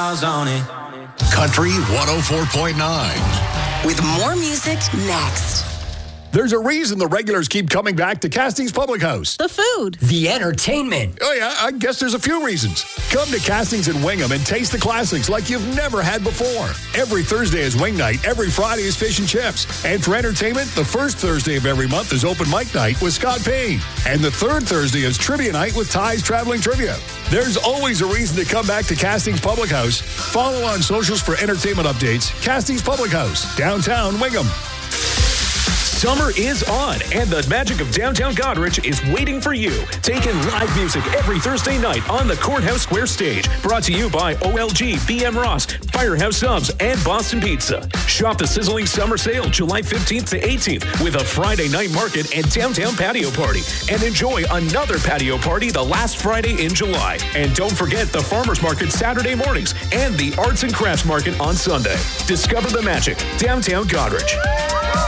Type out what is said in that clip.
miles on it. Country 104.9. With more music next. There's a reason the regulars keep coming back to Castings Public House. The food. The entertainment. Oh, yeah, I guess there's a few reasons. Come to Castings in Wingham and taste the classics like you've never had before. Every Thursday is wing night. Every Friday is fish and chips. And for entertainment, the first Thursday of every month is open mic night with Scott Payne. And the third Thursday is trivia night with Ty's Traveling Trivia. There's always a reason to come back to Castings Public House. Follow on socials for entertainment updates. Castings Public House, downtown Wingham. Summer is on, and the magic of downtown Goderich is waiting for you. Take in live music every Thursday night on the Courthouse Square stage. Brought to you by OLG, BM Ross, Firehouse Subs, and Boston Pizza. Shop the sizzling summer sale July 15th to 18th with a Friday night market and downtown patio party. And enjoy another patio party the last Friday in July. And don't forget the Farmers Market Saturday mornings and the Arts and Crafts Market on Sunday. Discover the magic. Downtown Goderich.